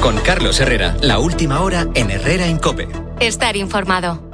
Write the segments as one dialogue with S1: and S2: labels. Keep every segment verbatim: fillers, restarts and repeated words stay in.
S1: Con Carlos Herrera, la última hora en Herrera en COPE.
S2: Estar informado.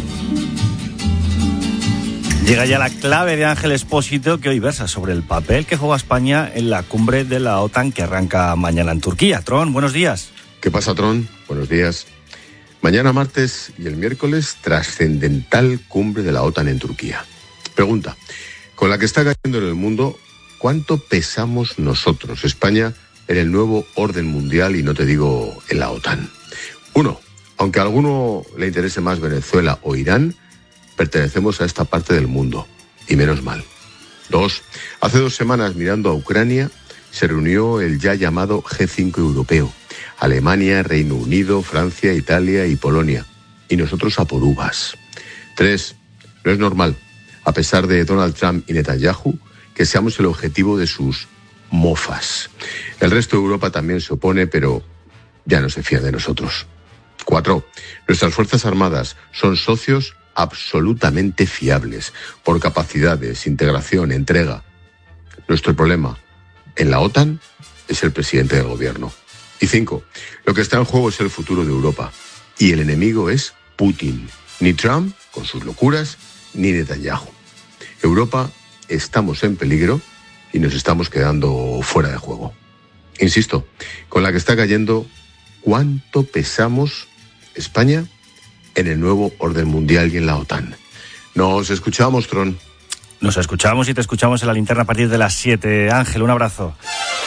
S3: Llega ya la clave de Ángel Expósito, que hoy versa sobre el papel que juega España en la cumbre de la OTAN que arranca mañana en Turquía. Tron, buenos días.
S4: ¿Qué pasa, Tron? Buenos días. Mañana martes y el miércoles, trascendental cumbre de la OTAN en Turquía. Pregunta, con la que está cayendo en el mundo, ¿cuánto pesamos nosotros, España, en el nuevo orden mundial y no te digo en la OTAN? Uno, aunque a alguno le interese más Venezuela o Irán, pertenecemos a esta parte del mundo, y menos mal. Dos, hace dos semanas, mirando a Ucrania, se reunió el ya llamado G cinco europeo. Alemania, Reino Unido, Francia, Italia y Polonia. Y nosotros a por uvas. Tres, no es normal, a pesar de Donald Trump y Netanyahu, que seamos el objetivo de sus mofas. El resto de Europa también se opone, pero ya no se fía de nosotros. Cuatro, nuestras Fuerzas Armadas son socios absolutamente fiables, por capacidades, integración, entrega. Nuestro problema en la OTAN es el presidente del gobierno. Y cinco, lo que está en juego es el futuro de Europa. Y el enemigo es Putin. Ni Trump, con sus locuras, ni Netanyahu. Europa, estamos en peligro y nos estamos quedando fuera de juego. Insisto, con la que está cayendo, ¿cuánto pesamos España en el nuevo orden mundial y en la OTAN? Nos escuchamos, Tron.
S3: Nos escuchamos y te escuchamos en la linterna a partir de las siete. Ángel, un abrazo.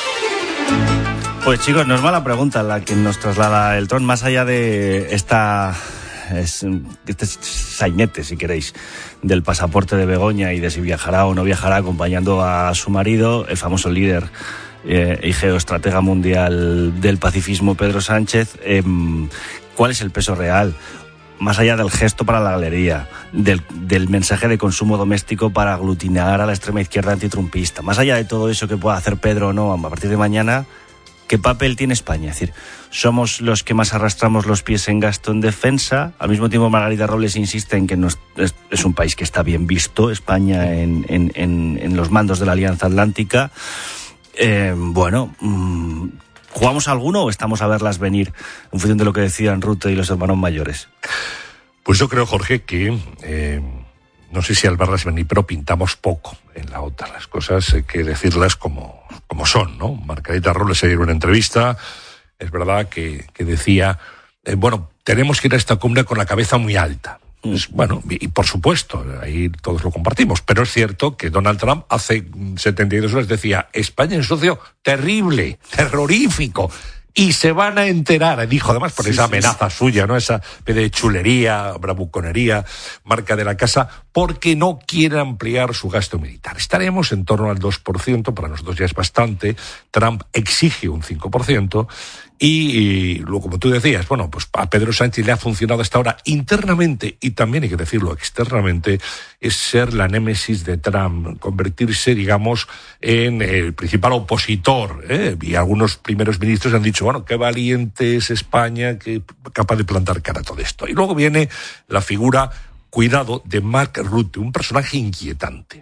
S3: Pues chicos, no es mala pregunta la que nos traslada el Tron, más allá de esta... Es, este sainete, si queréis, del pasaporte de Begoña y de si viajará o no viajará acompañando a su marido, el famoso líder eh, y geoestratega mundial del pacifismo, Pedro Sánchez. Eh, ¿Cuál es el peso real? Más allá del gesto para la galería, del, del mensaje de consumo doméstico para aglutinar a la extrema izquierda antitrumpista, más allá de todo eso que pueda hacer Pedro o no a partir de mañana, ¿qué papel tiene España? Es decir, somos los que más arrastramos los pies en gasto en defensa. Al mismo tiempo, Margarita Robles insiste en que nos, es, es un país que está bien visto, España, en, en, en, en los mandos de la Alianza Atlántica. Eh, bueno, mmm, ¿jugamos alguno o estamos a verlas venir en función de lo que decían Rutte y los hermanos mayores?
S5: Pues yo creo, Jorge, que... Eh... no sé si al verlas venir, pero pintamos poco en la OTAN. Las cosas hay que decirlas como, como son, ¿no? Margarita Robles ayer en una entrevista, es verdad que, que decía, eh, bueno, tenemos que ir a esta cumbre con la cabeza muy alta. Pues, bueno, y, y por supuesto, ahí todos lo compartimos, pero es cierto que Donald Trump hace setenta y dos horas decía, España es un socio terrible, terrorífico, y se van a enterar, dijo además por sí, esa amenaza sí, sí. suya, ¿no? Esa de chulería, bravuconería, marca de la casa, porque no quiere ampliar su gasto militar. Estaremos en torno al dos por ciento, para nosotros ya es bastante. Trump exige un cinco por ciento. Y, y luego, como tú decías, bueno, pues a Pedro Sánchez le ha funcionado hasta ahora internamente, y también hay que decirlo externamente, es ser la némesis de Trump, convertirse, digamos, en el principal opositor, ¿eh? Y algunos primeros ministros han dicho, bueno, qué valiente es España, que capaz de plantar cara a todo esto. Y luego viene la figura, cuidado, de Mark Rutte, un personaje inquietante.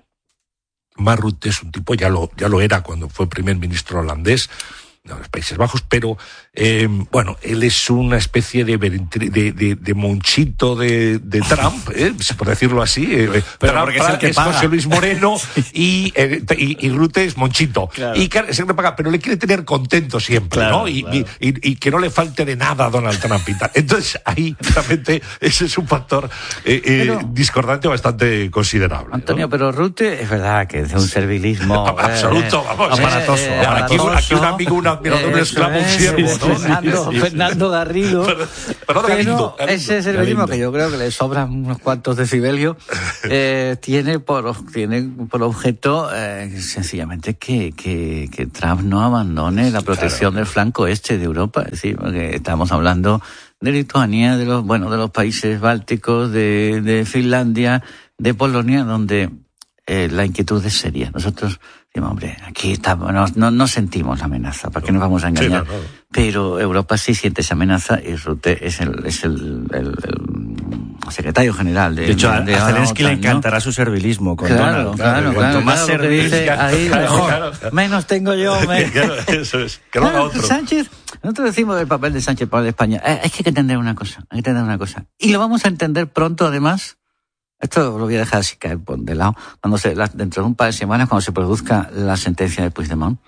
S5: Mark Rutte es un tipo, ya lo, ya lo era cuando fue primer ministro holandés, de los Países Bajos, pero eh, bueno, él es una especie de de, de, de monchito de, de Trump, ¿eh? por decirlo así. Eh,
S3: pero
S5: Trump
S3: porque es el que
S5: es
S3: paga. José
S5: Luis Moreno y, eh, y, y Rutte es monchito.
S3: Claro.
S5: Y es el que paga, pero le quiere tener contento siempre,
S3: claro,
S5: ¿no? Y,
S3: claro.
S5: y, y, y que no le falte de nada a Donald Trump y tal. Entonces, ahí realmente ese es un factor eh, pero, eh, discordante bastante considerable.
S6: Antonio, ¿no? Pero Rutte es verdad que es un servilismo
S5: absoluto,
S6: eh,
S5: vamos.
S3: Aparatoso.
S6: Eh,
S5: aparatoso. Aquí, aquí un amigo, un admirador, un esclavo, un siervo, ¿no?
S6: Fernando, Fernando Garrido.
S5: Pero, pero,
S6: pero
S5: Galindo, Galindo,
S6: ese servilismo, que yo creo que le sobran unos cuantos decibelios, eh, tiene por tiene por objeto eh, sencillamente que, que, que Trump no abandone la protección claro. del flanco este de Europa. Es decir, porque estamos hablando de Lituania, de los bueno de los países bálticos, de, de Finlandia, de Polonia, donde eh, la inquietud es seria. Nosotros decimos, hombre, aquí estamos, no, no, no sentimos la amenaza, ¿para qué nos vamos a engañar? Sí, no, no. Pero Europa sí siente esa amenaza y Rutte es el, es el, el, el secretario general de...
S3: De hecho, a,
S6: de
S3: a Zelensky le
S6: OTAN,
S3: encantará
S6: ¿no?
S3: su servilismo con
S6: Claro,
S3: Donald.
S6: claro,
S3: Cuanto
S6: claro,
S3: más
S6: claro,
S3: servir,
S6: dice, ahí
S5: claro,
S6: mejor.
S5: claro.
S6: Menos tengo yo. Me...
S5: Claro, eso es, que lo haga
S6: Claro,
S5: otro.
S6: Sánchez, nosotros decimos del papel de Sánchez para España. Eh, es que hay que entender una cosa, hay que entender una cosa. Y lo vamos a entender pronto, además. Esto lo voy a dejar así caer por de lado. Cuando se, la, dentro de un par de semanas, cuando se produzca la sentencia de Puigdemont,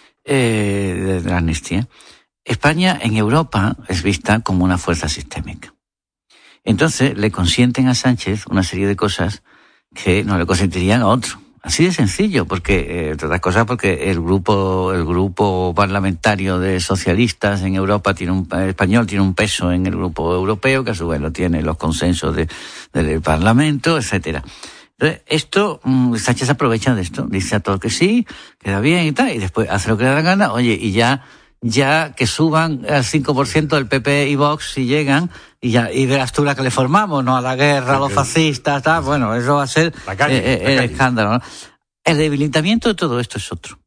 S6: eh, de, de la amnistía, España en Europa es vista como una fuerza sistémica. Entonces le consienten a Sánchez una serie de cosas que no le consentirían a otro. Así de sencillo, porque, eh, entre otras cosas, porque el grupo, el grupo parlamentario de socialistas en Europa tiene un, el español tiene un peso en el grupo europeo, que a su vez lo tiene los consensos de, del Parlamento, etcétera. Entonces, esto, mmm, Sánchez aprovecha de esto, dice a todo que sí, queda bien y tal, y después hace lo que le da la gana, oye, y ya, ya que suban al cinco por ciento del P P y Vox si llegan, y ya, y verás tú la que le formamos, ¿no? A la guerra, a los fascistas, tal, bueno, eso va a ser
S5: La calle,
S6: eh,
S5: la
S6: el
S5: calle.
S6: escándalo, ¿no? El debilitamiento de todo esto es otro.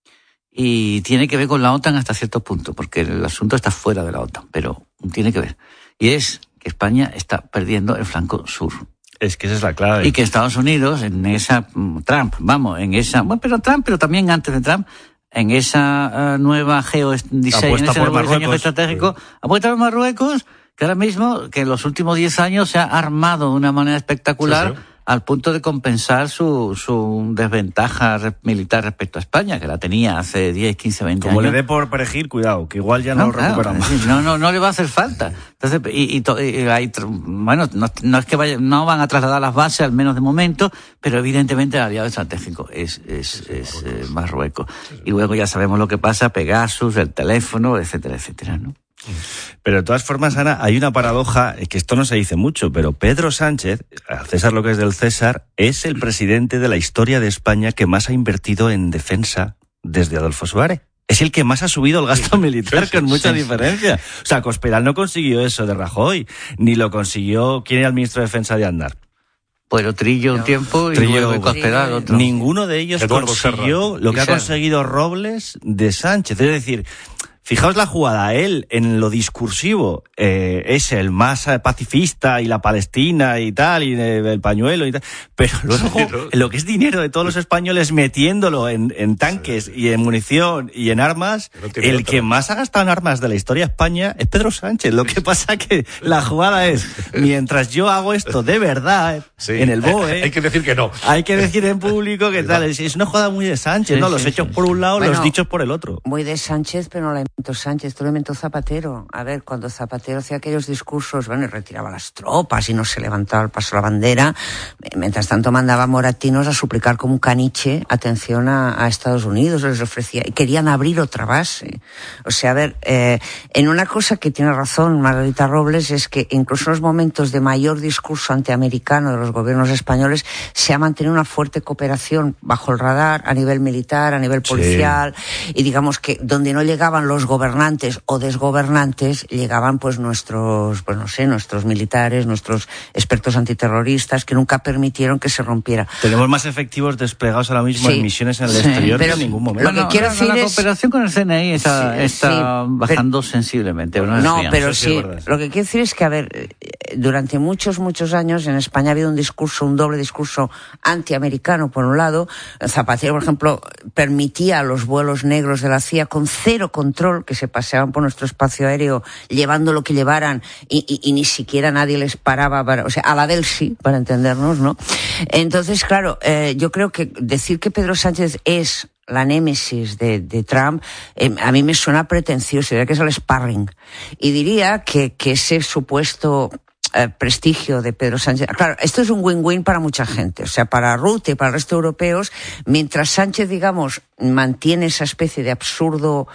S6: Y tiene que ver con la OTAN hasta cierto punto, porque el asunto está fuera de la OTAN, pero tiene que ver. Y es que España está perdiendo el flanco sur.
S3: Es que esa es la clave.
S6: Y que Estados Unidos, en esa, Trump, vamos, en esa, bueno, pero Trump, pero también antes de Trump, en esa uh, nueva geodiseño, en ese nuevo diseño estratégico, apuesta por Marruecos, que ahora mismo, que en los últimos diez años se ha armado de una manera espectacular, sí, sí, al punto de compensar su, su desventaja re- militar respecto a España, que la tenía hace diez, quince, veinte
S3: Como
S6: años.
S3: le dé por perejil, cuidado, que igual ya no,
S6: No,
S3: lo
S6: claro,
S3: recuperamos.
S6: es decir, no, no, no le va a hacer falta. Entonces, y, y, to- y hay, tr- bueno, no, no es que vaya, no van a trasladar las bases, al menos de momento, pero evidentemente el aliado estratégico es, es, es, es eh, Marruecos. Y luego ya sabemos lo que pasa, Pegasus, el teléfono, etcétera, etcétera, ¿no?
S3: Pero de todas formas, Ana, hay una paradoja, que esto no se dice mucho, pero Pedro Sánchez, al César lo que es del César, es el presidente de la historia de España que más ha invertido en defensa desde Adolfo Suárez. Es el que más ha subido el gasto militar, con mucha diferencia. O sea, Cospedal no consiguió eso de Rajoy, ni lo consiguió, ¿quién era el ministro de Defensa de Aznar?
S6: Pues Trillo un tiempo y
S3: Trillo,
S6: luego Cospedal otro.
S3: Ninguno de ellos
S5: Eduardo
S3: consiguió
S5: Serra.
S3: lo que ha
S6: Serra.
S3: conseguido Robles de Sánchez. Es decir, fijaos la jugada, él en lo discursivo eh, es el más eh, pacifista y la Palestina y tal, y eh, el pañuelo y tal, pero luego
S5: Sí, ¿no?
S3: en lo que es dinero de todos los españoles metiéndolo en, en tanques y en munición y en armas,
S5: No tiene
S3: el
S5: otra.
S3: que más ha gastado en armas de la historia de España es Pedro Sánchez. Lo que pasa que la jugada es, mientras yo hago esto de verdad,
S5: Sí.
S3: en el B O E,
S5: Hay que decir que no.
S3: hay que decir en público que tal, es es una jugada muy de Sánchez,
S6: Sí,
S3: ¿no?
S6: sí,
S3: Los
S6: sí,
S3: hechos
S6: sí.
S3: por un lado,
S2: Bueno,
S3: los dichos por el otro.
S2: Muy de Sánchez, pero no la inventó Sánchez, esto lo inventó Zapatero. A ver, cuando Zapatero hacía aquellos discursos, bueno, y retiraba las tropas y no se levantaba al paso la bandera, mientras tanto mandaba moratinos a suplicar como un caniche atención a, a Estados Unidos, les ofrecía, y querían abrir otra base. O sea, a ver, eh, en una cosa que tiene razón Margarita Robles es que incluso en los momentos de mayor discurso antiamericano de los gobiernos españoles se ha mantenido una fuerte cooperación bajo el radar a nivel militar, a nivel policial, sí. Y digamos que donde no llegaban los gobernantes o desgobernantes, llegaban pues nuestros, pues no sé, nuestros militares, nuestros expertos antiterroristas, que nunca permitieron que se rompiera.
S3: Tenemos más efectivos desplegados ahora mismo
S2: Sí,
S3: en misiones en el
S6: sí,
S3: exterior
S2: pero
S3: que en ningún momento.
S2: lo que quiero
S6: la,
S2: decir
S6: la
S2: es-
S6: cooperación con el C N I está,
S2: Sí,
S6: está
S2: sí,
S6: bajando sensiblemente. No,
S2: No,
S6: decían.
S2: pero
S3: Eso sí
S2: sí,
S3: es verdad, sí.
S2: lo que quiero decir es que, a ver, eh, durante muchos, muchos años en España ha habido un discurso, un doble discurso antiamericano, por un lado. Zapatero, por ejemplo, permitía a los vuelos negros de la C I A con cero control, que se paseaban por nuestro espacio aéreo llevando lo que llevaran y, y, y ni siquiera nadie les paraba, para, o sea, a la del sí, para entendernos, ¿no? Entonces, claro, eh, yo creo que decir que Pedro Sánchez es la némesis de, de Trump, eh, a mí me suena pretencioso, diría que es el sparring. Y diría que, que ese supuesto eh, prestigio de Pedro Sánchez... Claro, esto es un win-win para mucha gente, o sea, para Rutte y para el resto de europeos, mientras Sánchez, digamos, mantiene esa especie de absurdo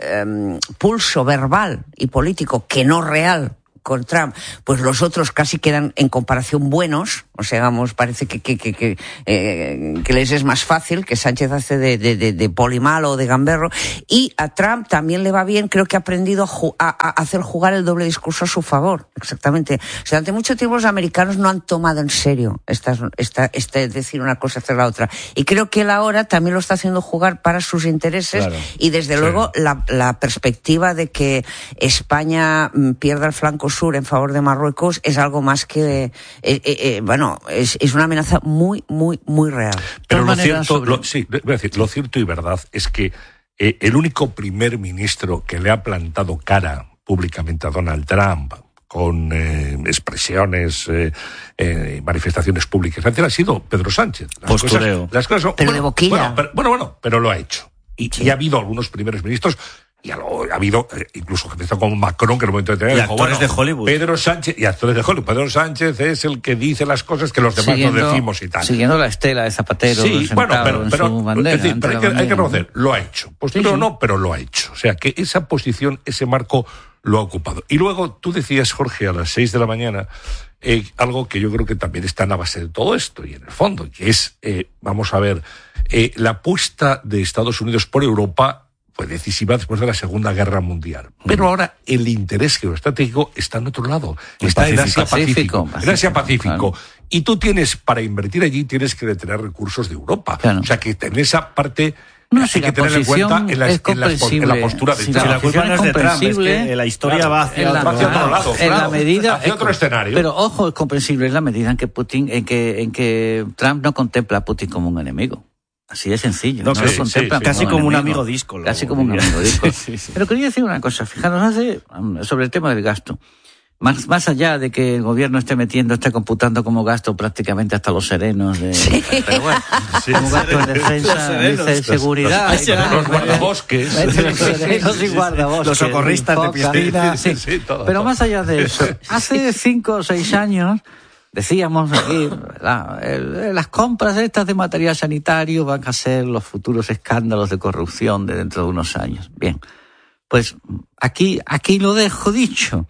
S2: eh, pulso verbal y político, que no real, con Trump, pues los otros casi quedan en comparación buenos, O sea, vamos, parece que que que que, eh, que les es más fácil, que Sánchez hace de, de, de, de poli malo o de gamberro. Y a Trump también le va bien, creo que ha aprendido a, ju- a, a hacer jugar el doble discurso a su favor. Exactamente. O sea, durante mucho tiempo los americanos no han tomado en serio esta, esta, esta decir una cosa, hacer la otra. Y creo que él ahora también lo está haciendo jugar para sus intereses. Claro. Y desde sí. luego la, la perspectiva de que España pierda el flanco sur en favor de Marruecos es algo más que, eh, eh, eh, bueno, es, es una amenaza muy, muy, muy real.
S5: Pero lo cierto, sobre... lo, sí, voy a decir, lo cierto y verdad es que eh, el único primer ministro que le ha plantado cara públicamente a Donald Trump con eh, expresiones, eh, eh, manifestaciones públicas, ha sido Pedro Sánchez.
S3: Las Postureo.
S5: Cosas, las cosas son,
S2: pero
S5: bueno,
S2: de boquilla.
S5: Bueno, pero, bueno, bueno, pero lo ha hecho. Y, sí. y ha habido algunos primeros ministros, y ha, ha habido eh, incluso gente como Macron, que en el momento de tener...
S3: Y dijo, actores bueno, de Hollywood.
S5: Pedro Sánchez, y actores de Hollywood. Pedro Sánchez es el que dice las cosas que los demás siguiendo, no decimos y tal.
S6: Siguiendo la estela de Zapatero.
S5: Sí, bueno, pero, pero,
S6: en su bandera,
S5: es decir, pero hay, que, hay que reconocer, lo ha hecho. Postureo
S6: sí, sí.
S5: no, pero lo ha hecho. O sea, que esa posición, ese marco lo ha ocupado. Y luego tú decías, Jorge, a las seis de la mañana, eh, algo que yo creo que también está en la base de todo esto y en el fondo, que es, eh, vamos a ver, eh, la apuesta de Estados Unidos por Europa fue decisiva después de la Segunda Guerra Mundial. Pero ahora el interés geoestratégico está en otro lado. Está en Asia-Pacífico. En Asia-Pacífico. Y tú tienes, para invertir allí, tienes que detener recursos de Europa.
S6: Claro.
S5: O sea, que en esa parte...
S6: No,
S5: hay
S6: si
S5: que tener en cuenta en la, en, la, en la postura de
S6: si
S5: Trump.
S3: Si la culpa no es de Trump, es que la historia
S5: claro,
S3: va hacia,
S6: la,
S3: otro,
S5: hacia otro lado.
S6: En
S5: Claro,
S6: la medida,
S5: hacia otro escenario.
S6: Pero ojo, es comprensible en la medida en que Putin, en que, en que Trump no contempla a Putin como un enemigo. Así de sencillo.
S3: No,
S6: no
S3: sí,
S6: lo contempla
S3: sí, sí. Casi
S6: como,
S3: como
S6: un,
S3: un
S6: enemigo,
S3: amigo díscolo.
S6: Casi como un amigo díscolo. sí, sí. Pero quería decir una cosa. Fijaros, hace, sobre el tema del gasto. Más, más allá de que el gobierno esté metiendo, esté computando como gasto prácticamente hasta los serenos. De,
S2: sí.
S6: Pero bueno, sí, como gasto en defensa, de seguridad.
S5: Los, los, los guardabosques.
S6: Los serenos y guardabosques.
S3: Los socorristas de piscina.
S6: Sí, sí, sí, todo, pero todo. Más allá de eso, hace cinco o seis años, decíamos aquí, ¿verdad? El, las compras estas de material sanitario van a ser los futuros escándalos de corrupción de dentro de unos años. Bien, pues aquí, aquí lo dejo dicho.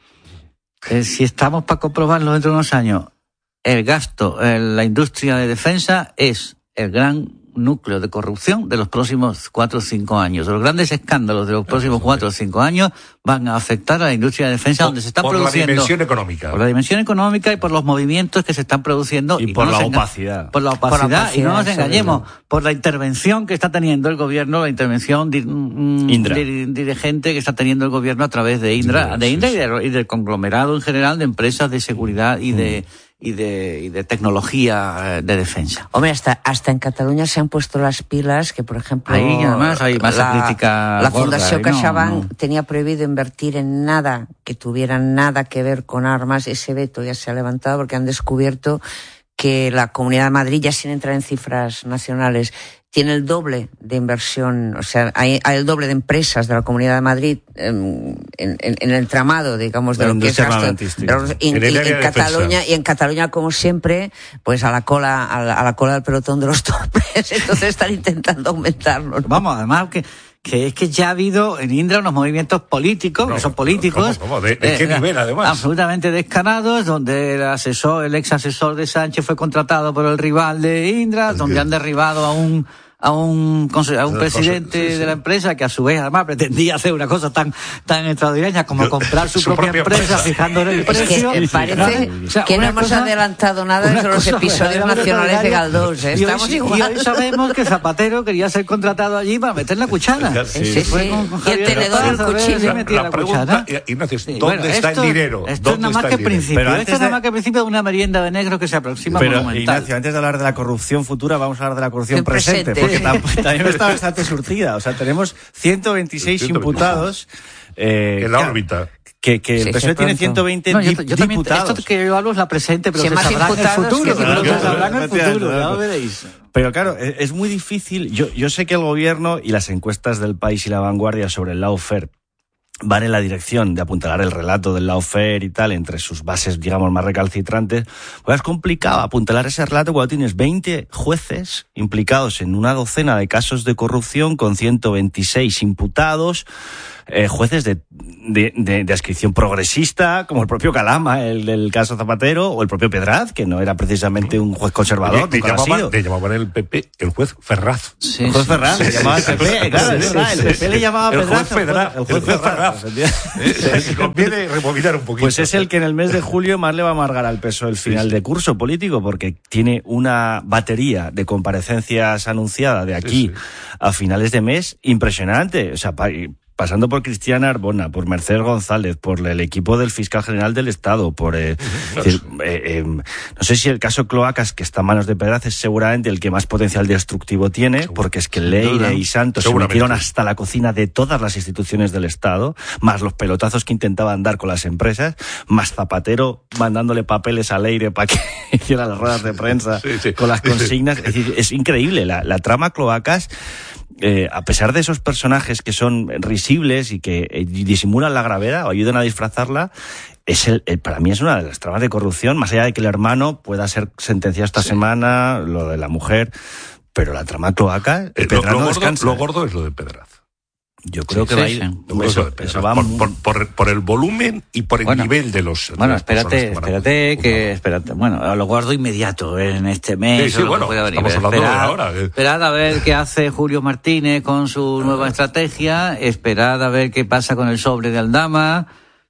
S6: Eh, si estamos para comprobarlo dentro de unos años, el gasto en la industria de defensa es el gran núcleo de corrupción de los próximos cuatro o cinco años. Los grandes escándalos de los próximos cuatro o cinco años van a afectar a la industria de defensa, por, donde se están
S5: por
S6: produciendo...
S5: Por la dimensión económica.
S6: Por la dimensión económica y por los movimientos que se están produciendo.
S3: Y, y
S6: por
S3: no
S6: la
S3: opacidad.
S6: Por la opacidad. Por la opacidad, y no nos engañemos, por la intervención que está teniendo el gobierno, la intervención di,
S3: Indra.
S6: Di, dirigente que está teniendo el gobierno a través de Indra, de Indra sí, sí. Y, de, y del conglomerado en general de empresas de seguridad y mm. de... y de, y de tecnología de defensa.
S2: Hombre, hasta, hasta en Cataluña se han puesto las pilas, que por ejemplo...
S6: Ahí además hay más
S2: la,
S6: crítica
S2: La
S6: gorda,
S2: Fundación
S6: no,
S2: CaixaBank
S6: no.
S2: tenía prohibido invertir en nada que tuviera nada que ver con armas. Ese veto ya se ha levantado porque han descubierto que la Comunidad de Madrid, ya sin entrar en cifras nacionales, tiene el doble de inversión, o sea, hay, hay el doble de empresas de la Comunidad de Madrid en, en, en el entramado, digamos, de
S3: la
S2: lo que es gasto. Pero en, en, en, en Cataluña, y en Cataluña, como siempre, pues a la cola, a la, a la cola del pelotón de los topes, entonces están intentando aumentarlo, ¿no?
S6: Vamos, además que que es que ya ha habido en Indra unos movimientos políticos, no, que son políticos.
S5: ¿Cómo, cómo? ¿De, de qué eh, nivel, además?
S6: Absolutamente descarados, donde el asesor, el ex asesor de Sánchez fue contratado por el rival de Indra, donde que... han derribado a un a un, a un presidente cosa, sí, sí. de la empresa que a su vez además pretendía hacer una cosa tan tan extraordinaria como Yo, comprar su, su propia, propia empresa, empresa fijándole el precio.
S2: Es que parece ¿no? o sea, que no hemos cosa, adelantado nada de los episodios nacionales de Galdós. ¿eh? Estamos
S6: y, hoy,
S2: igual.
S6: y hoy sabemos que Zapatero quería ser contratado allí para meter la cuchara.
S2: Sí, sí, sí. Con, con y el tenedor y el cuchillo.
S5: La, la, la pregunta, Ignacio, ¿dónde bueno, está
S6: esto,
S5: el dinero?
S6: Esto es nada más que principio. Esto es nada más que principio de una merienda de negro que se aproxima
S3: Pero,
S6: monumental.
S3: Ignacio, antes de hablar de la corrupción futura, vamos a hablar de la corrupción presente. Porque también está bastante surtida. O sea, tenemos ciento veintiséis imputados.
S5: Eh, en la órbita.
S3: Que, que el sí, P S O E tiene ciento veinte no, yo, yo diputados.
S6: También, esto que yo hablo es la presente, pero
S2: si
S6: se sabrá en el futuro.
S2: Que
S6: pero se sabrá en el futuro, ya lo veréis.
S3: Pero claro, es muy difícil. Yo, yo sé que el gobierno y las encuestas del País y La Vanguardia sobre el lawfare van en la dirección de apuntalar el relato del lawfare y tal, entre sus bases, digamos, más recalcitrantes. Pues es complicado apuntalar ese relato cuando tienes veinte jueces implicados en una docena de casos de corrupción con ciento veintiséis imputados. eh, jueces de, de, de, de adscripción progresista, como el propio Calama, el del caso Zapatero, o el propio Pedraz, que no era precisamente un juez conservador.
S5: Le llamaban, le llamaban el P P el juez Ferraz.
S3: Sí, el juez sí, Ferraz, sí, le llamaba sí, el P P, sí, claro, sí, es verdad, sí, el P P sí, le llamaba
S5: el
S3: Pedraz.
S5: Juez Ferraz, el juez, el juez Ferraz. Ferraz. Sí, conviene rebobinar un poquito.
S3: Pues es el que en el mes de julio más le va a amargar al P S O E el final sí, sí. de curso político, porque tiene una batería de comparecencias anunciada de aquí sí, sí. a finales de mes impresionante. O sea, pasando por Cristiana Arbona, por Mercedes González, por el equipo del fiscal general del Estado, por eh, no, decir, eh, eh, no sé si el caso Cloacas, que está en manos de Pedraz, es seguramente el que más potencial destructivo tiene, Seguro. porque es que Leire y Santos se metieron hasta la cocina de todas las instituciones del Estado, más los pelotazos que intentaban dar con las empresas, más Zapatero mandándole papeles a Leire para que hiciera las ruedas de prensa sí, sí. con las consignas. Es decir, es increíble. La, la trama Cloacas, Eh, a pesar de esos personajes que son risibles y que eh, disimulan la gravedad o ayudan a disfrazarla, es el, el, para mí es una de las tramas de corrupción, más allá de que el hermano pueda ser sentenciado esta sí. semana, lo de la mujer, pero la trama Cloaca,
S5: eh, lo, lo, no gordo, lo gordo es lo de Pedraz.
S3: Yo creo
S5: sí,
S3: que
S5: sí,
S3: va a ir
S5: sí. Eso, eso va por, por, por, por el volumen y por el bueno, nivel de los.
S6: Bueno,
S5: de
S6: espérate, espérate que espérate. Bueno, lo guardo inmediato en este mes.
S5: Sí, sí, bueno, estamos hablando
S6: esperad,
S5: de ahora.
S6: Esperad a ver qué hace Julio Martínez con su nueva estrategia. Esperad a ver qué pasa con el sobre de Aldama.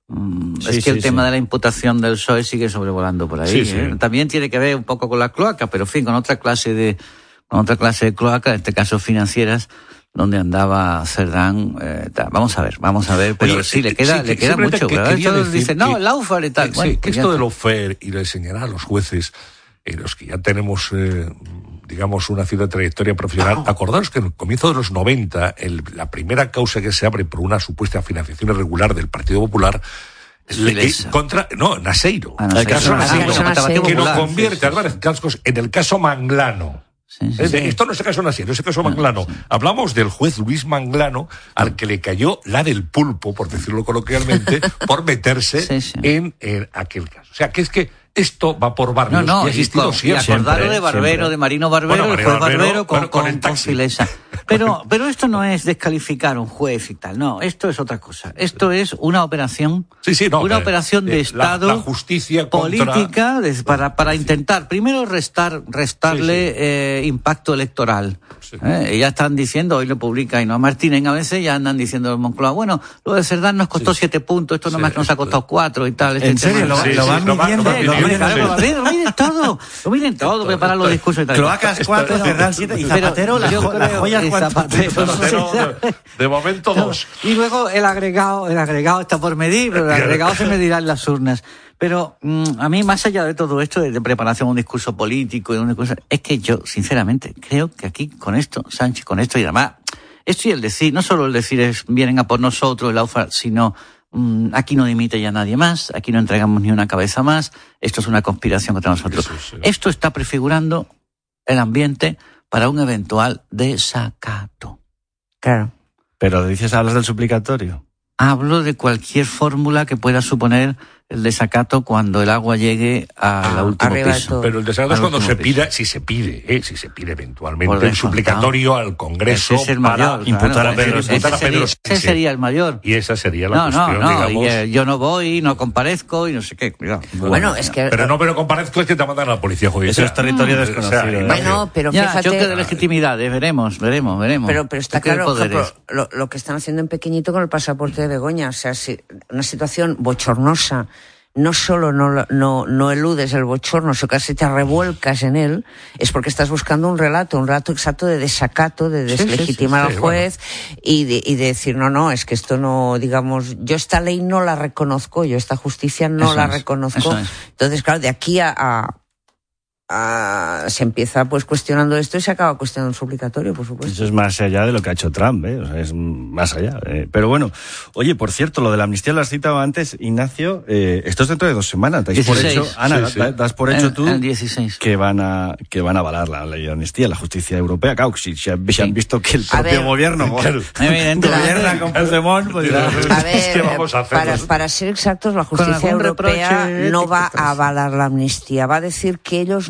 S6: Mm, sí, es que sí, el tema sí. de la imputación del P S O E sigue sobrevolando por ahí. Sí, ¿eh? sí. También tiene que ver un poco con las cloacas, pero en fin, con otra clase de, con otra clase de cloacas, en este caso financieras, donde andaba Cerdán, eh, vamos a ver, vamos a ver, pero Oye, sí, le queda, sí, le queda mucho, que ¿verdad? Esto dice, no, el lawfare y tal.
S5: Sí,
S6: bueno,
S5: que esto del lawfare y de señalar a los jueces, eh, los que ya tenemos, eh, digamos, una cierta trayectoria profesional, oh. acordaros que en el comienzo de los noventa, el, la primera causa que se abre por una supuesta financiación irregular del Partido Popular, Le, eh, contra, no, Naseiro, ah, no, el caso Naseiro, Naseiro, que nos convierte, Álvarez Cascos, en el caso Manglano. Sí, sí, sí. Esto no es el caso Naseiro, es el caso Manglano. Sí. Hablamos del juez Luis Manglano, al que le cayó la del pulpo, por decirlo coloquialmente, por meterse sí, sí. En, en aquel caso. O sea, que es que esto va por barrios.
S6: No, no,
S5: y ha existido
S6: y,
S5: siempre.
S6: Y acordaron de Barbero, siempre. de Marino Barbero, bueno, el juez Barbero, Barbero con, bueno, con, con el taxi. Pero, pero esto no es descalificar a un juez y tal, no, esto es otra cosa. Esto es una operación,
S5: sí, sí, no,
S6: una
S5: eh,
S6: operación de
S5: eh,
S6: Estado,
S5: la, la justicia
S6: política,
S5: contra...
S6: de, para, para intentar, primero restar, restarle sí, sí. Eh, impacto electoral. Sí. Eh, ya están diciendo, hoy lo publica y no a Martínez, a veces ya andan diciendo en Moncloa, bueno, lo de Cerdán nos costó sí. siete puntos, esto sí, nomás nos ha costado cuatro y tal.
S3: ¿En serio? ¿Lo, sí, lo van sí, midiendo?
S6: Lo miren todo, lo miren todo, preparan los discursos y tal.
S3: Cloacas cuatro, Cerdán siete y Zapatero, la joya
S6: Zapatero.
S5: De momento dos.
S6: Y luego el agregado, el agregado está por medir, pero el agregado se medirá en las urnas. Pero mmm, a mí, más allá de todo esto, de, de preparación de un discurso político y de un discurso, es que yo, sinceramente, creo que aquí, con esto, Sánchez, con esto y además, esto y el decir, no solo el decir es vienen a por nosotros, el AUFA, sino mmm, aquí no dimite ya nadie más, aquí no entregamos ni una cabeza más, esto es una conspiración contra nosotros. Eso, sí. Esto está prefigurando el ambiente para un eventual desacato.
S3: Claro. Pero dices, hablas del suplicatorio.
S6: Hablo de cualquier fórmula que pueda suponer el desacato cuando el agua llegue a la última piso.
S5: Pero el desacato es cuando se pida, piso. si se pide, eh, si se pide eventualmente el suplicatorio al Congreso
S6: ese es el mayor,
S5: para imputar
S6: claro,
S5: a Pedro.
S6: Ese, ese, sería, ese sería el mayor.
S5: Y esa sería la
S6: no,
S5: cuestión,
S6: no, no,
S5: digamos.
S6: Y, eh, yo no voy, no comparezco y no sé qué. Cuidado.
S2: Bueno, bueno, es que...
S5: Pero no, pero comparezco es que te mandan a la policía judicial.
S3: Eso es territorio mm. desconocido. O sea,
S2: bueno, pero
S6: ya,
S2: fíjate...
S6: choque de legitimidades, veremos, veremos, veremos.
S2: Pero, pero está claro, por ejemplo, lo, lo que están haciendo en pequeñito con el pasaporte de Begoña, o sea, si, una situación bochornosa. No solo no, no, no eludes el bochorno, sino que casi te revuelcas en él, es porque estás buscando un relato, un relato exacto de desacato, de deslegitimar sí, sí, sí, al juez bueno. y, de, y de decir, no, no, es que esto no, digamos, yo esta ley no la reconozco, yo esta justicia no
S6: eso
S2: la
S6: es,
S2: reconozco. Es. Entonces, claro, de aquí a... a Uh, se empieza pues cuestionando esto y se acaba cuestionando el suplicatorio, por supuesto.
S3: Eso es más allá de lo que ha hecho Trump, ¿eh? O sea, es más allá. Eh. Pero bueno, oye, por cierto, lo de la amnistía lo has citado antes, Ignacio, eh, esto es dentro de dos semanas. ¿Das por hecho, Ana, sí, sí. das por hecho
S6: el,
S3: tú
S6: el dieciséis.
S3: que van a que van a avalar la ley de amnistía, la justicia europea? Claro, si, si, han, si han visto que el propio ver, gobierno claro, gobierna con Puigdemont, pues
S2: a ver, ¿qué vamos a hacer? Para, para ser exactos, la justicia europea no va a avalar la amnistía, va a decir que ellos no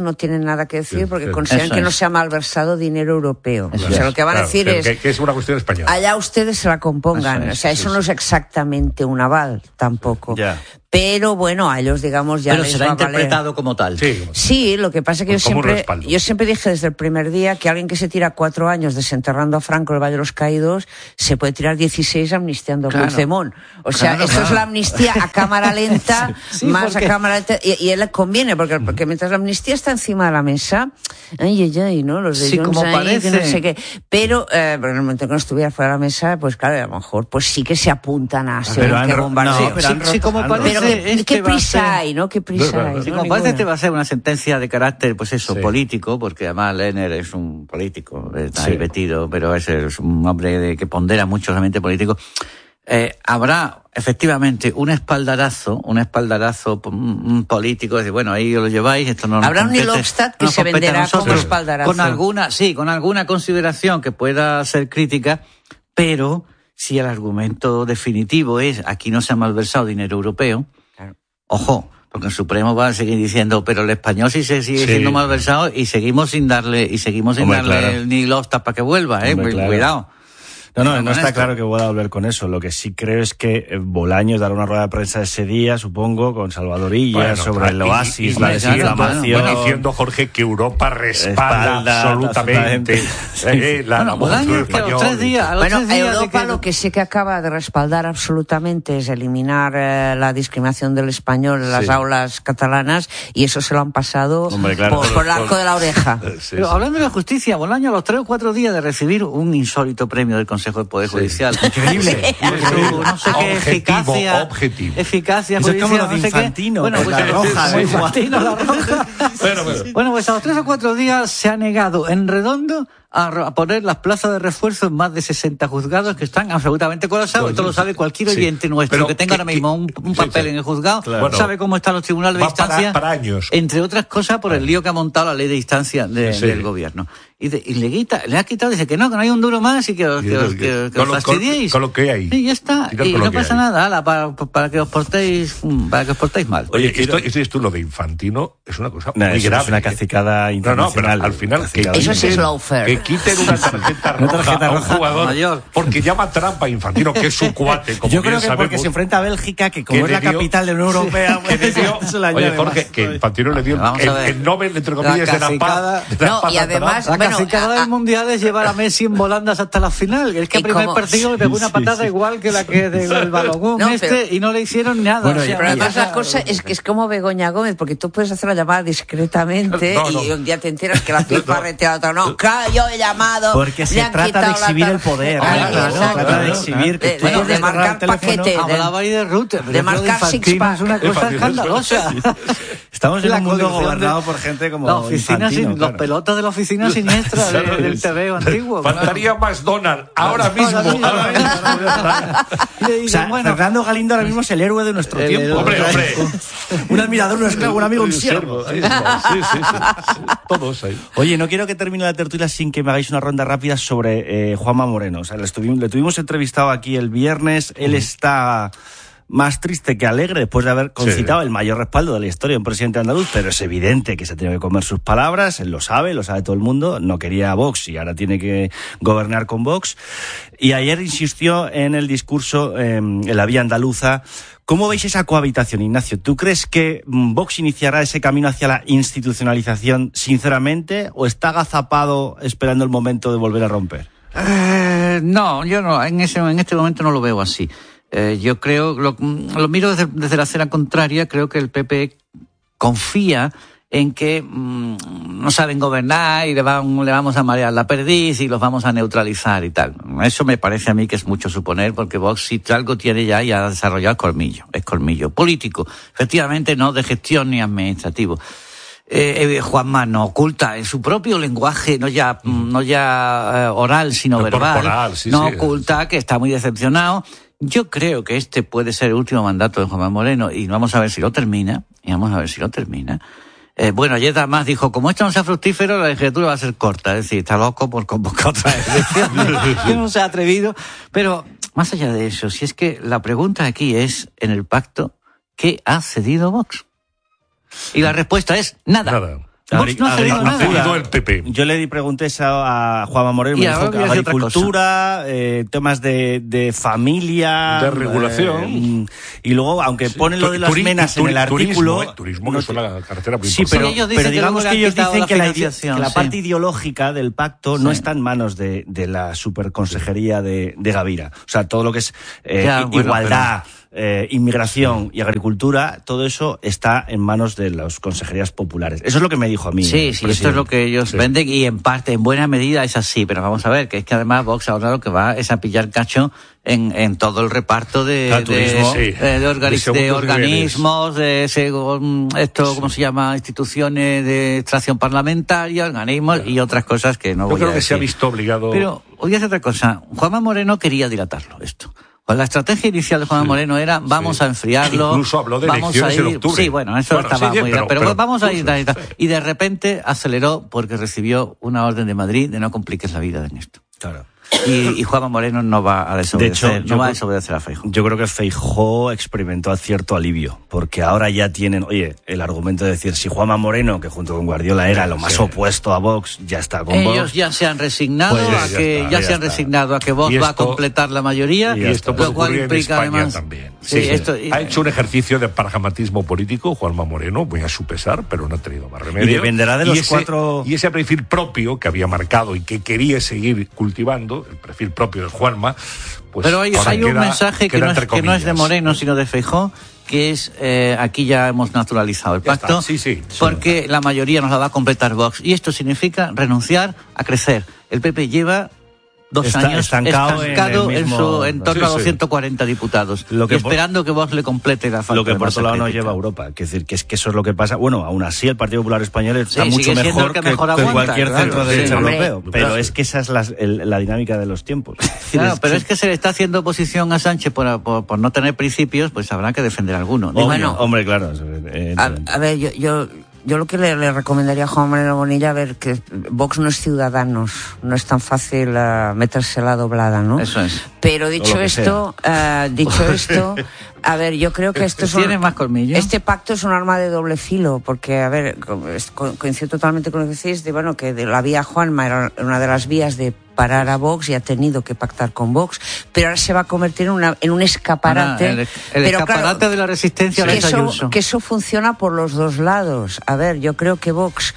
S2: no tienen nada que decir porque
S5: Eso
S2: consideran
S6: es.
S2: que no se ha malversado dinero europeo.
S6: Eso
S2: o sea,
S6: es.
S2: lo que van
S5: Claro,
S2: a decir
S5: que,
S2: es...
S5: que- que es una cuestión española.
S2: Allá ustedes se la compongan.
S6: Eso es,
S2: o sea, eso
S6: sí,
S2: no
S6: sí.
S2: es exactamente un aval tampoco.
S3: Ya.
S2: Pero bueno, a ellos, digamos, ya
S6: Pero
S2: les
S6: será
S2: va a valer.
S6: interpretado como tal.
S5: Sí, como-
S2: Sí, lo que pasa es que yo
S5: Como un
S2: siempre,
S5: respaldo.
S2: yo siempre dije desde el primer día que alguien que se tira cuatro años desenterrando a Franco el Valle de los Caídos se puede tirar dieciséis amnistiando a
S6: Claro.
S2: Puigdemont. O sea,
S6: Claro,
S2: esto
S6: claro.
S2: es la amnistía a cámara lenta,
S6: Sí,
S2: más
S6: porque-
S2: a cámara lenta. Y, y a él le conviene, porque, porque mientras la amnistía está encima de la mesa, ay, ay, ay, ¿no? Los de
S6: Sí,
S2: Jones
S6: como
S2: ahí,
S6: parece.
S2: que no sé qué. Pero, eh, pero en el momento que no estuviera fuera de la mesa, pues claro, a lo mejor, pues sí que se apuntan a
S3: Pero
S2: según
S3: han
S2: qué
S3: ro-
S2: bombardeo.
S3: no, pero
S6: Sí,
S3: han
S6: sí,
S3: roto-
S6: como
S3: han
S6: parece-
S3: roto.
S2: Pero,
S6: este
S2: ¿qué
S6: va a
S2: prisa
S6: ser-
S2: hay, no? ¿Qué prisa
S5: No, no,
S2: hay?
S5: no.
S6: Sí,
S2: No,
S6: como
S2: ninguna.
S6: parece que va a ser una sentencia de carácter, pues eso,
S5: Sí.
S6: político, porque además Lehner es un político, está
S3: Sí.
S6: ahí metido, pero es, es un hombre de, que pondera mucho la mente político. Eh, habrá efectivamente un espaldarazo, un espaldarazo un, un político, decir, bueno, ahí lo lleváis, esto no nos
S2: Habrá un
S6: compete,
S2: Hofstad que
S6: no nos
S2: se
S6: compete a
S2: venderá como
S6: nosotros.
S2: espaldarazo.
S6: Con alguna, sí, con alguna consideración que pueda ser crítica, pero si el argumento definitivo es aquí no se ha malversado dinero europeo,
S2: Claro.
S6: ojo, porque el Supremo va a seguir diciendo, pero el español sí se sigue
S5: Sí.
S6: siendo malversado y seguimos sin darle, y seguimos sin
S3: Hombre,
S6: darle
S3: claro.
S6: ni Hofstad para que vuelva, eh,
S3: Hombre,
S6: Cu-
S3: claro.
S6: cuidado.
S3: No, no,
S6: Con
S3: no está
S6: esto.
S3: claro que pueda volver con eso. Lo que sí creo es que eh, Bolaños dará una rueda de prensa ese día, supongo, con Salvador Illa,
S5: Bueno,
S3: sobre el
S5: y-
S3: oasis,
S5: y- y-
S3: la
S6: y-
S3: desinflamación.
S5: Bueno, diciendo, Jorge, que Europa respalda
S3: Respalda
S5: absolutamente
S3: absolutamente.
S5: eh, la, la
S6: Bueno,
S5: postura
S6: Bolaños, que a los
S5: española.
S6: tres días, a los
S2: Bueno,
S6: tres días de
S2: Europa
S6: que-
S2: lo que sí que acaba de respaldar absolutamente es eliminar eh, la discriminación del español en las
S5: Sí.
S2: aulas catalanas y eso se lo han pasado
S3: Hombre, claro.
S2: por, por el arco de la oreja.
S5: Eh, sí,
S6: Pero
S5: sí.
S6: hablando de la justicia, Bolaño a los tres o cuatro días de recibir un insólito premio del Consejo del Poder Judicial. Increíble. No sé qué
S5: Objetivo,
S6: eficacia.
S5: objetivo.
S6: Eficacia
S3: Eso es como
S6: judicial,
S3: lo de
S6: no sé qué.
S3: Infantino,
S6: Bueno,
S3: con
S6: pues,
S3: la roja,
S6: como
S3: ¿eh?
S6: Infantino, la roja.
S5: Pero, pero.
S6: Bueno, pues a los tres o cuatro días se ha negado en redondo a, a poner las plazas de refuerzo en más de sesenta juzgados que están absolutamente colapsados. Esto lo sabe cualquier
S5: Sí.
S6: oyente nuestro
S5: Pero
S6: que tenga
S5: que-
S6: ahora mismo un, un
S5: sí,
S6: papel
S5: sí.
S6: en el juzgado,
S5: Claro. Bueno,
S6: sabe cómo están los tribunales de
S5: va para-
S6: instancia.
S5: para años.
S6: Entre otras cosas por el lío que ha montado la ley de instancia de-
S5: Sí.
S6: del gobierno. Y, de- y le quita, le ha quitado, dice que no, que no hay un duro más y que os,
S5: Y
S6: que os,
S5: que-
S6: que- que
S5: con
S6: os
S5: lo- con-
S6: fastidiéis.
S5: con lo que hay.
S6: Y ya está.
S5: Quitar
S6: Y
S5: con lo
S6: no
S5: que
S6: pasa
S5: hay.
S6: nada, ala, para, para que os portéis, para que os portéis mal.
S5: Oye,
S3: quiero-
S5: esto, esto, esto, lo de Infantino es una cosa
S3: No,
S5: muy
S3: eso
S5: grave.
S3: es una
S5: ¿eh?
S3: cacicada
S5: No, no, pero
S3: internacional.
S5: al final que
S3: Cacicada
S2: Eso sí es
S5: quiten,
S2: lawfare.
S5: que quiten una tarjeta roja,
S3: Una tarjeta
S5: a un
S3: roja
S5: jugador
S6: mayor.
S5: porque llama trampa a Infantino, que es su cuate, como
S3: Yo
S5: bien
S3: creo que
S5: sabemos.
S3: porque se enfrenta a Bélgica, que como
S5: Que
S3: es
S5: le
S3: la
S5: dio-
S3: capital de la Unión Europea,
S5: que le dio-
S3: eso le
S5: Oye,
S3: añade
S5: Jorge,
S3: más.
S5: que Infantino le dio
S6: Vamos a
S5: el,
S6: ver.
S5: el Nobel, entre
S6: La
S5: comillas, de la
S6: cacicada-
S5: paz. de la
S2: No,
S5: paz
S2: y además-
S5: natural.
S6: La
S2: Bueno,
S6: cacicada
S2: a-
S6: del mundial es llevar a Messi en volandas hasta la final. Es que
S2: Y
S6: el primer
S2: como-
S6: partido le pegó una
S3: Sí,
S6: patada
S3: sí.
S6: igual que la que del balogón
S2: No,
S6: este
S2: pero-
S6: y no le hicieron nada.
S3: Bueno,
S6: o sea,
S2: Pero además
S6: ya-
S2: la cosa es que es como Begoña Gómez, porque tú puedes hacer la llamada discretamente
S5: No, no.
S2: y un día te enteras que la FIFA
S5: No.
S2: ha retirado otro. No, claro, yo he llamado.
S3: Porque
S2: me
S3: se
S2: han
S3: trata de
S2: quitado la
S3: exhibir el
S2: tarjeta.
S3: poder.
S2: Ay,
S6: Ah, claro,
S3: Se
S2: exacto.
S3: trata de exhibir que
S2: De-
S3: tú
S2: de-
S3: puedes
S2: de
S3: agarrar
S2: marcar
S3: el teléfono.
S2: paquete.
S6: Hablaba ahí de Rutte, pero
S2: de
S6: eso
S2: marcar
S6: Infantino
S2: six-pack.
S6: es una cosa
S5: Infantino.
S6: escandalosa.
S3: Estamos en
S6: La
S3: un mundo
S6: colección de-
S3: gobernado por gente como
S6: La oficina
S3: Infantino,
S6: sin,
S3: claro.
S6: los pelotas de la oficina siniestra de- del T V antiguo.
S5: Faltaría más Donald, ahora mismo.
S6: Ahora mismo.
S5: ahora mismo.
S6: Y le
S3: O
S6: dicen,
S3: sea,
S6: bueno,
S3: Fernando Galindo ahora mismo es el héroe de nuestro
S6: El
S3: tiempo.
S6: héroe.
S5: Hombre, hombre.
S3: Un admirador, un esclavo, un amigo, un siervo.
S5: Sí, sí, sí, sí. Todos ahí.
S3: Oye, no quiero que termine la tertulia sin que me hagáis una ronda rápida sobre eh, Juanma Moreno. O sea, le, estuvimos, le tuvimos entrevistado aquí el viernes. Él está más triste que alegre después de haber concitado
S5: Sí.
S3: el mayor respaldo de la historia de un presidente andaluz, pero es evidente que se tiene que comer sus palabras. Él lo sabe, lo sabe todo el mundo. No quería a Vox y ahora tiene que gobernar con Vox. Y ayer insistió en el discurso eh, en la vía andaluza. ¿Cómo veis esa cohabitación, Ignacio? ¿Tú crees que mm, Vox iniciará ese camino hacia la institucionalización sinceramente o está agazapado esperando el momento de volver a romper?
S6: Eh, no, yo no, en ese en este momento no lo veo así. Eh, yo creo, lo, lo miro desde, desde la acera contraria, creo que el P P confía en que mmm, no saben gobernar y le, van, le vamos a marear la perdiz y los vamos a neutralizar y tal. Eso me parece a mí que es mucho suponer, porque Vox si algo tiene ya y ha desarrollado colmillo, es colmillo político, efectivamente no de gestión ni administrativo. Eh, eh, Juanma no oculta en su propio lenguaje, no ya no ya eh, oral, sino
S5: No,
S6: verbal,
S5: corporal, sí,
S6: no
S5: sí.
S6: oculta que está muy decepcionado. Yo creo que este puede ser el último mandato de Juanma Moreno y vamos a ver si lo termina, y vamos a ver si lo termina. Eh, bueno, ayer además dijo, como esto no sea fructífero, la legislatura va a ser corta. Es decir, está loco por convocar otra elección. Que no se ha atrevido. Pero, más allá de eso, si es que la pregunta aquí es, en el pacto, ¿qué ha cedido Vox? Y la respuesta es nada.
S5: Nada.
S6: O Vox no ha cedido nada.
S5: Ha cedido el P P.
S3: Yo le pregunté eso a Juanma Moreno, me dijo que agricultura, eh, temas de, de familia...
S5: De regulación.
S3: Eh, y luego, aunque
S5: sí.
S3: ponen lo de las
S5: Turi,
S3: menas
S5: turi,
S3: en el artículo...
S5: Turismo, eh, turismo no, que es una carretera muy
S3: sí,
S5: importante.
S3: pero,
S6: sí, ellos
S3: pero digamos
S6: que,
S3: que ellos dicen
S6: la
S3: que, la, que
S6: sí.
S3: la parte ideológica del pacto sí. no está en manos de, de la superconsejería de, de Gavira. O sea, todo lo que es eh,
S6: ya, bueno,
S3: igualdad...
S6: Pero...
S3: Eh, inmigración y agricultura, todo eso está en manos de las consejerías populares. Eso es lo que me dijo a mí.
S6: Sí, sí, esto es lo que ellos sí. venden y en parte, en buena medida es así, pero vamos a ver, que es que además Vox ahora lo que va es a pillar cacho en, en todo el reparto de,
S3: de, turismo,
S6: de,
S3: sí.
S6: de, de, organi- de organismos, de ese, esto, ¿cómo
S5: sí.
S6: se llama? Instituciones de extracción parlamentaria, organismos sí. y otras cosas que no
S5: Yo
S6: voy
S5: creo
S6: a
S5: que
S6: decir.
S5: se ha visto obligado.
S6: Pero, oye, otra cosa, Juanma Moreno quería dilatarlo, esto. La estrategia inicial de Juan sí, Moreno era vamos sí. a enfriarlo.
S5: Incluso habló de
S6: vamos
S5: elecciones
S6: a ir,
S5: en octubre.
S6: Sí, bueno, eso
S5: bueno,
S6: estaba
S5: sí,
S6: muy
S5: pero,
S6: bien. Pero,
S5: pero
S6: vamos a ir.
S5: sí.
S6: Y de repente aceleró porque recibió una orden de Madrid de no compliques la vida en esto.
S3: Claro.
S6: Y, y Juanma Moreno no va a desobedecer,
S3: de hecho,
S6: no va a desobedecer a Feijóo.
S3: Yo creo que Feijóo experimentó cierto alivio, porque ahora ya tienen, oye, el argumento de decir, si Juanma Moreno, que junto con Guardiola era lo más sí. opuesto a Vox, ya está con
S6: Ellos
S3: Vox.
S6: ya se han resignado
S3: pues,
S6: a
S3: ya
S6: que
S3: está,
S6: ya,
S3: ya
S6: se han
S3: está.
S6: resignado a que Vox
S5: esto,
S6: va a completar la mayoría,
S5: y esto
S6: lo cual implica
S5: en España
S6: además
S5: también.
S6: Sí,
S5: sí,
S6: esto,
S5: sí. Ha hecho un ejercicio de pragmatismo político Juanma Moreno, muy a su pesar, pero no ha tenido más remedio.
S3: Y dependerá de los
S5: y ese,
S3: cuatro...
S5: Y ese perfil propio que había marcado y que quería seguir cultivando, el perfil propio de Juanma, pues
S6: pero hay, hay un
S5: queda,
S6: mensaje que no, es, que no es de Moreno, sino de Feijóo, que es, eh, aquí ya hemos naturalizado el pacto,
S5: sí, sí,
S6: porque
S5: sí.
S6: la mayoría nos la va a completar Vox. Y esto significa renunciar a crecer. El P P lleva... dos
S3: Está,
S6: años
S3: estancado,
S6: estancado en, mismo... en, su, en torno sí, a doscientos cuarenta sí. diputados, lo que y esperando por... que Vox le complete la falta.
S3: Lo que por otro lado no
S6: crítica.
S3: lleva a Europa, es decir, que es que eso es lo que pasa. Bueno, aún así el Partido Popular Español está
S6: sí,
S3: mucho mejor que, que,
S6: mejor
S3: que
S6: aguanta,
S3: cualquier
S6: claro,
S3: centro
S6: sí,
S3: derecha
S6: hombre,
S3: europeo, pero claro. es que esa es la, el, la dinámica de los tiempos.
S6: Claro, pero es que se le está haciendo oposición a Sánchez por, por, por no tener principios, pues habrá que defender alguno.
S3: Hombre,
S6: bueno,
S3: hombre, claro. Eh,
S2: a, a ver, yo... yo... Yo lo que le, le recomendaría a Juan Moreno Bonilla, a ver, que Vox no es Ciudadanos, no es tan fácil uh, meterse la doblada, ¿no?
S6: Eso es.
S2: Pero dicho esto, uh, dicho esto, a ver, yo creo que esto es
S6: ¿Tiene
S2: un,
S6: más colmillo?
S2: Este pacto es un arma de doble filo, porque, a ver, coincido totalmente con lo que decís, de, bueno, que de la vía Juanma era una de las vías de parar a Vox y ha tenido que pactar con Vox, pero ahora se va a convertir en, una, en un escaparate.
S6: Ah, el, el
S2: pero
S6: escaparate
S2: claro,
S6: de la resistencia
S2: que
S6: a
S2: eso, que eso funciona por los dos lados. A ver, yo creo que Vox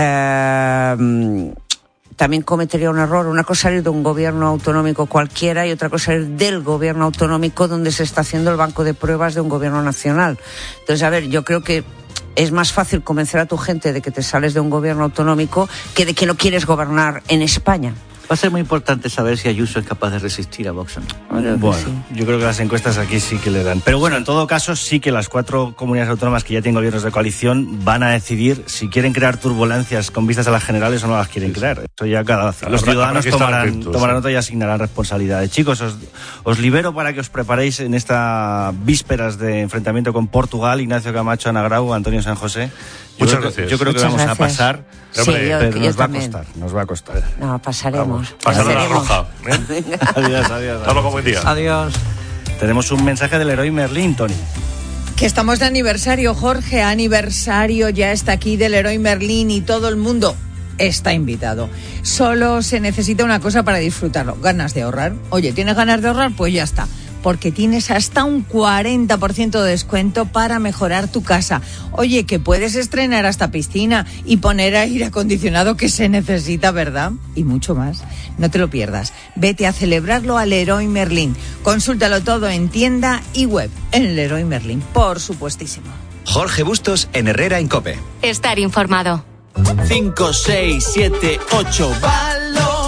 S2: eh, también cometería un error. Una cosa es salir de un gobierno autonómico cualquiera y otra cosa es del gobierno autonómico donde se está haciendo el banco de pruebas de un gobierno nacional. Entonces, a ver, yo creo que es más fácil convencer a tu gente de que te sales de un gobierno autonómico que de que no quieres gobernar en España.
S6: Va a ser muy importante saber si Ayuso es capaz de resistir a Vox.
S3: Bueno, bueno sí. Yo creo que las encuestas aquí sí que le dan. Pero bueno, en todo caso, sí que las cuatro comunidades autónomas que ya tienen gobiernos de coalición van a decidir si quieren crear turbulencias con vistas a las generales o no las quieren crear. Eso ya cada los ciudadanos tomarán, atentos, tomarán nota y asignarán responsabilidades. Chicos, os, os libero para que os preparéis en estas vísperas de enfrentamiento con Portugal. Ignacio Camacho, Ana Grau, Antonio San José. Yo
S5: Muchas
S3: creo,
S5: gracias.
S3: Yo creo que
S2: Muchas
S3: vamos
S2: gracias.
S3: a pasar,
S2: sí,
S3: hombre,
S2: yo,
S3: pero
S2: yo
S3: nos va
S2: también.
S3: a costar, nos va a costar.
S2: No, pasaremos.
S5: Pasaremos la roja. ¿eh?
S3: Adiós, adiós.
S5: Hasta luego, buen día.
S6: Adiós.
S3: Tenemos un mensaje del héroe Merlín, Tony.
S7: Que estamos de aniversario, Jorge, aniversario, ya está aquí del héroe Merlín y todo el mundo está invitado. Solo se necesita una cosa para disfrutarlo, ganas de ahorrar. Oye, ¿tienes ganas de ahorrar? Pues ya está. Porque tienes hasta un cuarenta por ciento de descuento para mejorar tu casa. Oye, que puedes estrenar hasta piscina y poner aire acondicionado que se necesita, ¿verdad? Y mucho más. No te lo pierdas. Vete a celebrarlo al Leroy Merlin. Consúltalo todo en tienda y web en el Leroy Merlin, por supuestísimo.
S1: Jorge Bustos en Herrera en COPE.
S8: Estar informado.
S9: cinco, seis, siete, ocho valorado.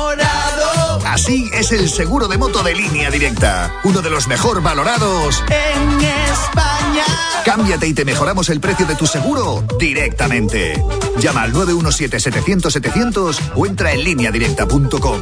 S10: Así es el seguro de moto de Línea Directa, uno de los mejor valorados
S9: en España.
S10: Cámbiate y te mejoramos el precio de tu seguro directamente. Llama al nueve uno siete, setecientos, setecientos o entra en línea directa punto com.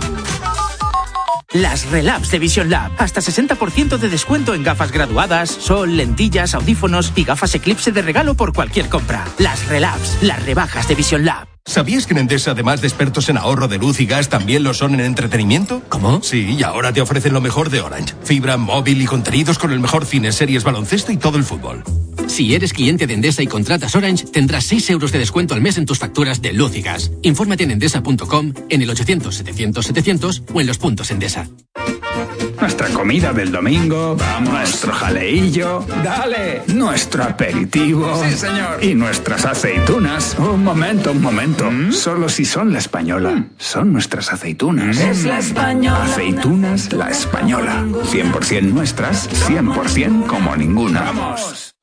S11: Las Relabs de Vision Lab. Hasta sesenta por ciento de descuento en gafas graduadas, sol, lentillas, audífonos y gafas Eclipse de regalo por cualquier compra. Las Relabs, las rebajas de Vision Lab.
S12: ¿Sabías que en Endesa, además de expertos en ahorro de luz y gas, también lo son en entretenimiento?
S11: ¿Cómo?
S12: Sí, y ahora te ofrecen lo mejor de Orange. Fibra, móvil y contenidos con el mejor cine, series, baloncesto y todo el fútbol.
S8: Si eres cliente de Endesa y contratas Orange, tendrás seis euros de descuento al mes en tus facturas de luz y gas. Infórmate en endesa punto com, en el ochocientos setecientos setecientos o en los puntos Endesa.
S13: Nuestra comida del domingo, vamos, nuestro jaleillo, dale, nuestro aperitivo. Sí, señor. Y nuestras aceitunas. Un momento, un momento. ¿Mm? Solo si son La Española. ¿Mm? Son nuestras aceitunas.
S9: Es La Española.
S13: Aceitunas La Española. cien por ciento nuestras, cien por ciento como ninguna. ¡Vamos!